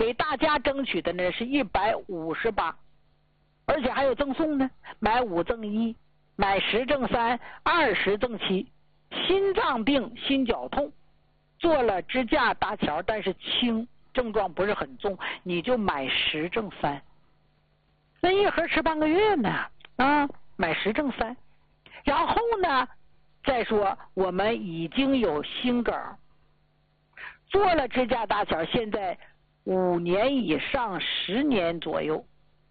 给大家争取的呢是158，而且还有赠送呢，买5赠1，买10赠3，20赠7。心脏病、心绞痛，做了支架搭桥，但是轻，症状不是很重，你就买10赠3。那一盒吃半个月呢，买10赠3。然后呢，再说我们已经有心梗，做了支架搭桥，现在5年以上，10年左右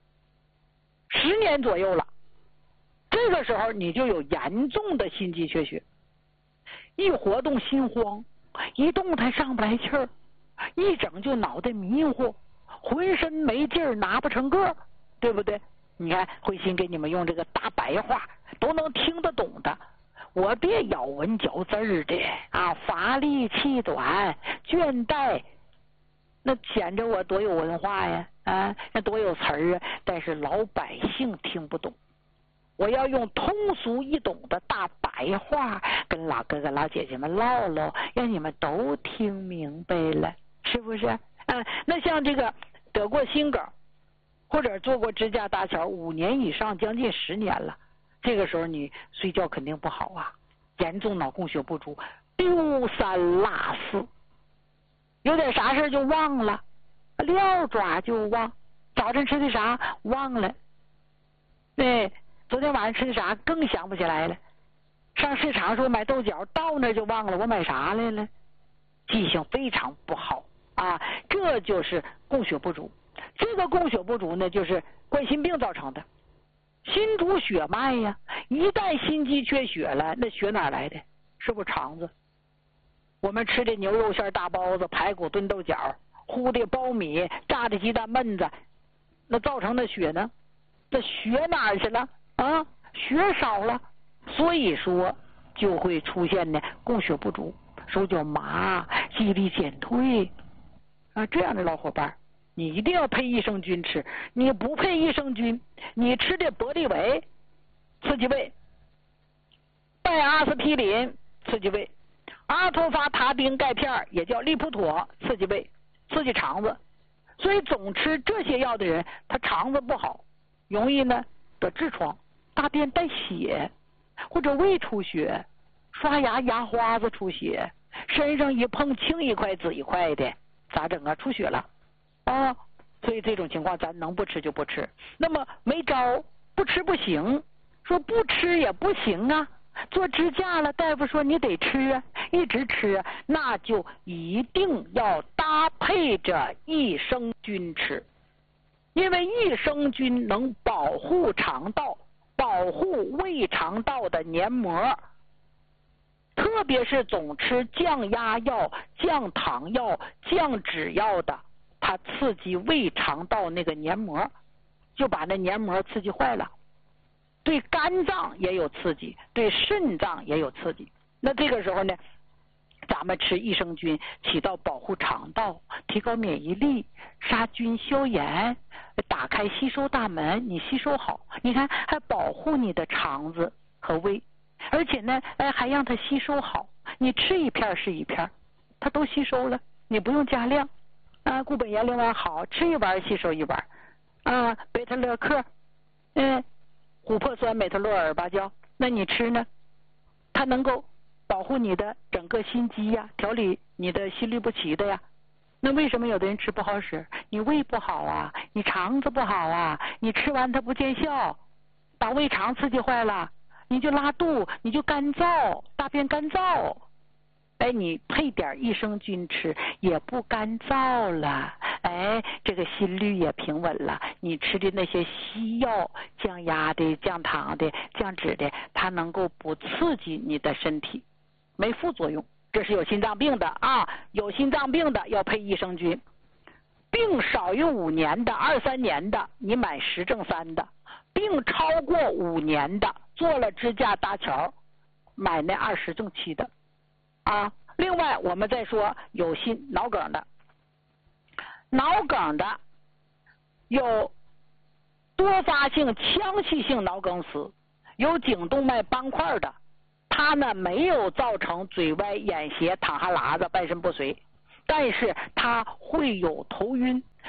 ，10年左右了。这个时候你就有严重的心肌缺血，一活动心慌，一动弹上不来气儿，一整就脑袋迷糊，浑身没劲儿，拿不成个儿，对不对？你看慧心给你们用这个大白话都能听得懂的，我别咬文嚼字的乏力气短倦怠，那显着我多有文化呀，那多有词儿啊，但是老百姓听不懂。我要用通俗易懂的大白话跟老哥哥老姐姐们唠唠，让你们都听明白了，是不是？那像这个得过心梗或者做过支架搭桥5年以上，将近10年了，这个时候你睡觉肯定不好啊，严重脑供血不足，丢三落四，有点啥事就忘了，撂爪就忘，早晨吃的啥忘了，对，昨天晚上吃的啥更想不起来了，上市场时候买豆角，到那就忘了我买啥来了，记性非常不好这就是供血不足。这个供血不足呢，就是冠心病造成的，心主血脉呀，一旦心肌缺血了，那血哪来的？是不是肠子？我们吃的牛肉馅大包子、排骨炖豆角、烀的苞米、炸的鸡蛋焖子，那造成的血呢？这血哪儿去了血少了，所以说就会出现呢供血不足，手脚麻，记忆力减退这样的老伙伴，你一定要配益生菌吃。你不配益生菌，你吃的博利维刺激胃，拜阿司匹林刺激胃，阿托伐他汀钙片也叫利普妥刺激胃，刺激肠子。所以总吃这些药的人，他肠子不好，容易呢得痔疮、大便带血，或者胃出血，刷牙牙花子出血，身上一碰青一块紫一块的，咋整啊？出血了所以这种情况咱能不吃就不吃。那么没招，不吃不行，说不吃也不行啊，做支架了，大夫说你得吃一直吃那就一定要搭配着益生菌吃，因为益生菌能保护肠道，保护胃肠道的黏膜，特别是总吃降压药、降糖药、降脂药的，它刺激胃肠道那个黏膜，就把那黏膜刺激坏了，对肝脏也有刺激，对肾脏也有刺激。那这个时候呢，咱们吃益生菌起到保护肠道、提高免疫力、杀菌消炎、打开吸收大门，你吸收好，你看还保护你的肠子和胃，而且呢还让它吸收好，你吃一片是一片，它都吸收了，你不用加量固本盐另外好，吃一碗吸收一碗贝塔乐克琥珀酸美特洛尔吧叫，那你吃呢，它能够保护你的整个心肌呀，调理你的心律不齐的呀。那为什么有的人吃不好使？你胃不好你肠子不好你吃完它不见效，把胃肠刺激坏了，你就拉肚，你就干燥，大便干燥，你配点益生菌吃也不干燥了，这个心率也平稳了，你吃的那些西药降压的、降糖的、降脂的，它能够不刺激你的身体，没副作用。这是有心脏病的有心脏病的要配益生菌，病少于5年的、2、3年的，你买10赠3的，病超过5年的，做了支架搭桥，买那20赠7的另外我们再说有心脑梗的，脑梗的有多发性腔隙性脑梗死，有颈动脉斑块的，它呢没有造成嘴歪眼斜、淌哈喇子、半身不遂，但是它会有头晕，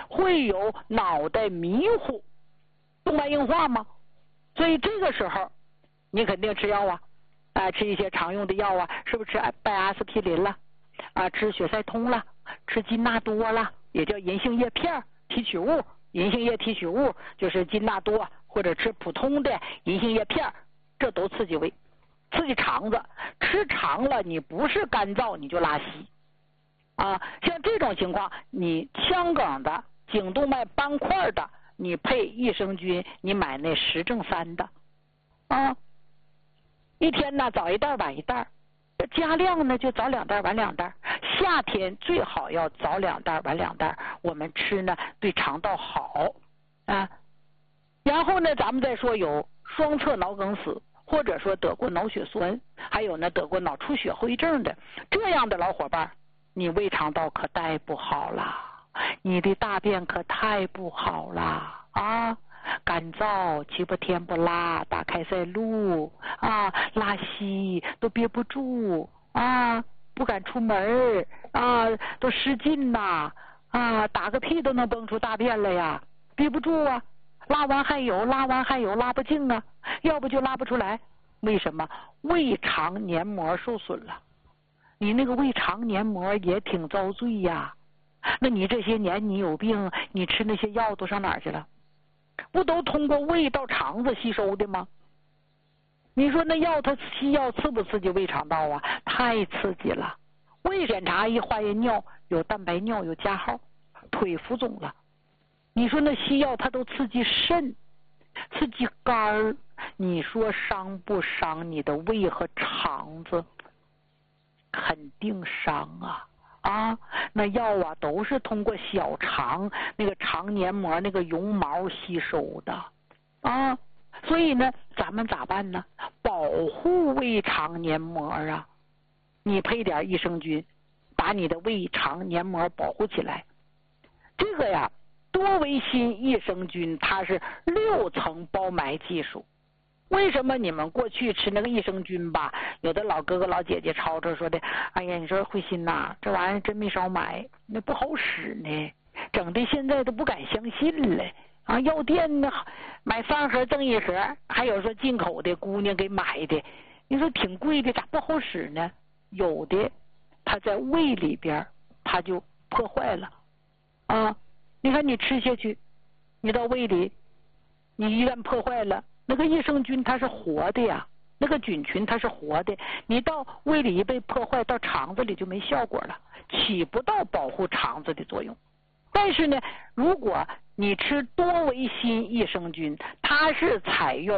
会有脑袋迷糊、动脉硬化吗？所以这个时候你肯定吃药啊，吃一些常用的药啊，是不是吃拜阿司匹林了啊？吃血塞通了，吃金纳多了，也叫银杏叶片提取物，银杏叶提取物就是金纳多，或者吃普通的银杏叶片，这都刺激胃，刺激肠子，吃长了你不是干燥你就拉稀啊。像这种情况，你腔梗的、颈动脉斑块的，你配益生菌，你买那10正3的啊，一天呢早一袋晚一袋，加量呢就早2袋晚2袋，夏天最好要早2袋晚2袋，我们吃呢对肠道好啊。然后呢咱们再说有双侧脑梗死，或者说得过脑血栓，还有呢得过脑出血后遗症的，这样的老伙伴，你胃肠道可带不好了，你的大便可太不好了啊，干燥，气不甜不辣，打开塞露啊，拉稀都憋不住啊，不敢出门啊，都失禁呐啊，打个屁都能蹦出大便来呀，憋不住啊，拉完还有，拉完还有，拉不净啊，要不就拉不出来。为什么？胃肠黏膜受损了，你那个胃肠黏膜也挺遭罪呀。那你这些年你有病，你吃那些药都上哪儿去了？不都通过胃到肠子吸收的吗？你说那药它吸药刺不刺激胃肠道啊？太刺激了。胃检查一化验尿有蛋白尿，有加号，腿浮肿了。你说那西药它都刺激肾，刺激肝儿，你说伤不伤你的胃和肠子？肯定伤啊！那药啊都是通过小肠那个肠黏膜那个绒毛吸收的啊，所以呢咱们咋办呢？保护胃肠黏膜啊，你配点益生菌，把你的胃肠黏膜保护起来。这个呀多维新益生菌它是6层包埋技术。为什么你们过去吃那个益生菌吧，有的老哥哥老姐姐吵吵说的，哎呀你说慧心呐，这玩意儿真没少买，那不好使呢，整的现在都不敢相信了啊！药店呢买3盒赠1盒，还有说进口的姑娘给买的，你说挺贵的，咋不好使呢？有的它在胃里边它就破坏了啊！你看你吃下去，你到胃里，你一旦破坏了，那个益生菌它是活的呀，那个菌群它是活的，你到胃里一被破坏，到肠子里就没效果了，起不到保护肠子的作用。但是呢，如果你吃多维新益生菌，它是采用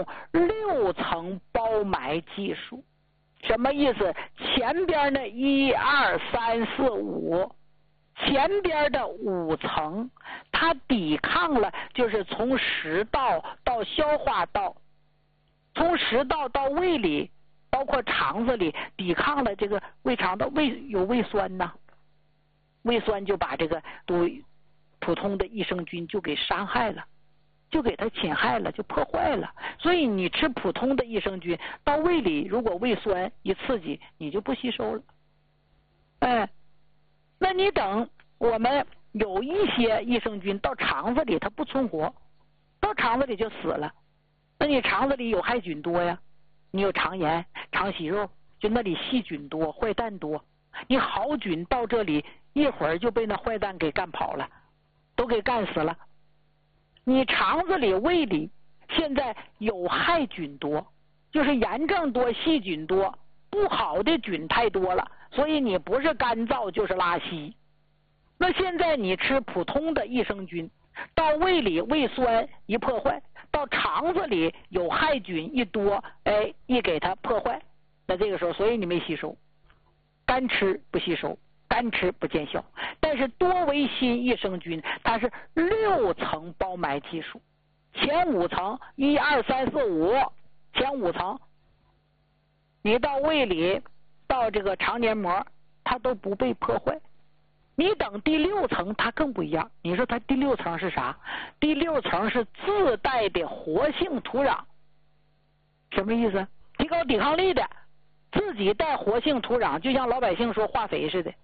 6层包埋技术。什么意思？前边的1、2、3、4、5，前边的5层，它抵抗了，就是从食道到消化道，从食道到胃里，包括肠子里，抵抗了这个胃肠道，胃有胃酸呐，胃酸就把这个都普通的益生菌就给伤害了，就给它侵害了，就破坏了。所以你吃普通的益生菌到胃里，如果胃酸一刺激，你就不吸收了。哎，那你等我们有一些益生菌到肠子里它不存活，到肠子里就死了。那你肠子里有害菌多呀，你有肠炎、肠息肉，就那里细菌多、坏蛋多。你好菌到这里一会儿就被那坏蛋给干跑了，都给干死了。你肠子里、胃里现在有害菌多，就是炎症多、细菌多，不好的菌太多了，所以你不是干燥就是拉稀。那现在你吃普通的益生菌，到胃里胃酸一破坏，到肠子里有害菌一多，哎，一给它破坏，那这个时候所以你没吸收，干吃不吸收，干吃不见效。但是多维新益生菌它是6层包埋技术，前5层1、2、3、4、5，前5层你到胃里到这个肠黏膜它都不被破坏。你等第6层它更不一样，你说它第6层是啥？第6层是自带的活性土壤。什么意思？提高抵抗力的，自己带活性土壤，就像老百姓说化肥似的。